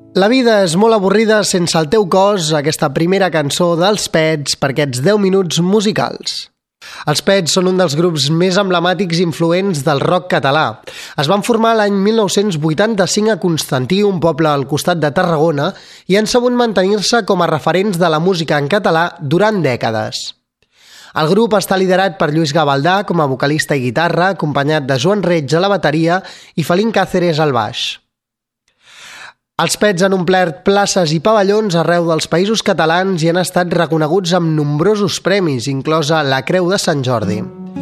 La vida és molt avorrida sense el teu cos, aquesta primera cançó dels Pets per aquests 10 minuts musicals. Els Pets són un dels grups més emblemàtics i influents del rock català. Es van formar l'any 1985 a Constantí, un poble al costat de Tarragona, i han sabut mantenir-se com a referents de la música en català durant dècades. El grup està liderat per Lluís Gavaldà com a vocalista i guitarra, acompanyat de Joan Reig a la bateria i Felín Cáceres al baix. Els Pets han omplert places i pavellons arreu dels països catalans i han estat reconeguts amb nombrosos premis, inclosa la Creu de Sant Jordi.